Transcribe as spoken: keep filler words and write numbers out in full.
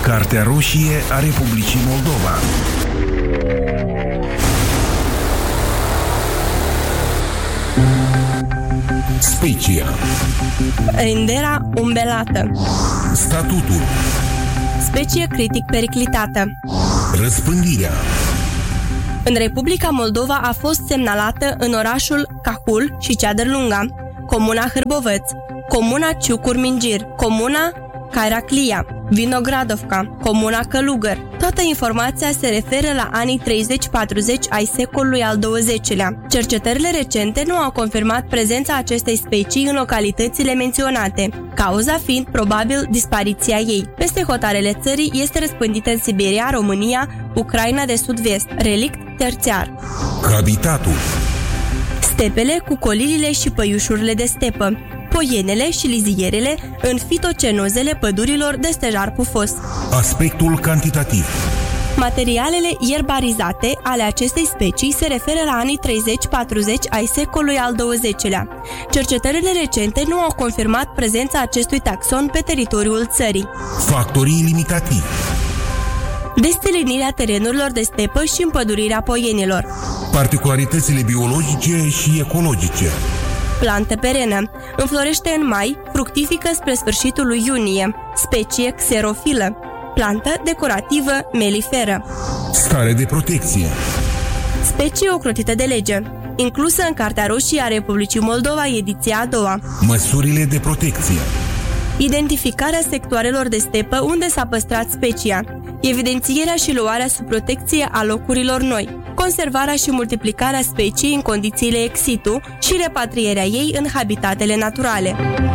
Cartea roșie a Republicii Moldova. Specia. Rindera umbelată. Statutul. Specie critic periclitată. Răspândirea. În Republica Moldova a fost semnalată în orașul Cahul și Ceadărlunga, comuna Hârbovăț, comuna Ciucur-Mingir, comuna Cairaclia, Vinogradovca, comuna Călugăr. Toată informația se referă la anii treizeci patruzeci ai secolului al douăzecilea. Cercetările recente nu au confirmat prezența acestei specii în localitățile menționate, cauza fiind probabil dispariția ei. Peste hotarele țării este răspândită în Siberia, România, Ucraina de sud-vest, relict terțiar. Habitatul. Stepele cu colilile și păiușurile de stepă, poienele și lizierele în fitocenozele pădurilor de stejar pufos. Aspectul cantitativ. Materialele ierbarizate ale acestei specii se referă la anii treizeci patruzeci ai secolului al douăzecilea. Cercetările recente nu au confirmat prezența acestui taxon pe teritoriul țării. Factorii limitativi. Destelinirea terenurilor de stepă și împădurirea poienilor. Particularitățile biologice și ecologice. Plantă perenă. Înflorește în mai, fructifică spre sfârșitul lui iunie. Specie xerofilă. Plantă decorativă meliferă. Stare de protecție. Specie ocrotită de lege. Inclusă în Cartea Roșie a Republicii Moldova, ediția a doua. Măsurile de protecție. Identificarea sectoarelor de stepă unde s-a păstrat specia. Evidențierea și luarea sub protecție a locurilor noi. Conservarea și multiplicarea speciei în condițiile ex situ și repatrierea ei în habitatele naturale.